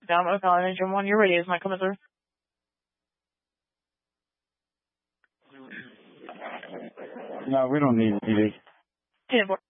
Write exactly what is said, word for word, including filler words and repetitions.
Down Ocala Engine one, your radio is not coming through. No, we don't need P D. ten four.